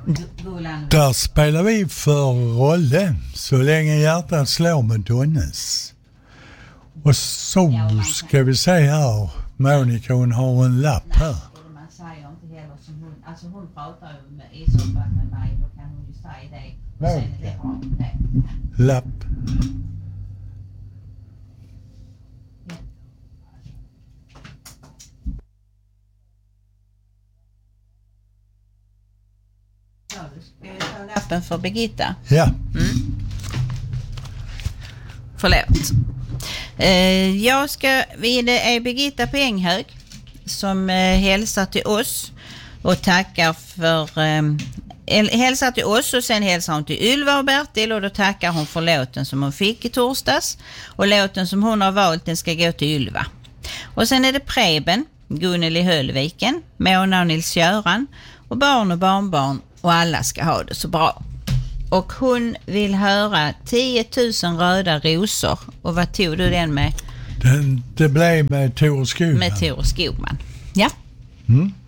Där spelar vi för rollen så länge hjärtat slår med Donnes. Och så ska vi se här. Monica, hon har en lapp här. Man säger inte heller som hon. Alltså hon pratar ju i så fall med mig. Då kan hon ju säga det. Och sen är det bra det. Lapp. Ja, du ska ju ta lappen för Birgitta. Ja. Förlåt. Det är Birgitta Penghög som hälsar till oss och tackar för hälsar till oss och sen hälsar hon till Ylva och Bertil och då tackar hon för låten som hon fick i torsdags och låten som hon har valt den ska gå till Ylva. Och sen är det Preben, Gunnel i Höllviken, Mona och Nils-Göran och barn och barnbarn och alla ska ha det så bra. Och hon vill höra 10 000 röda rosor. Och vad tog du den med? Det blev med Tore Skogman. Med Tore Skogman. Ja. Mm.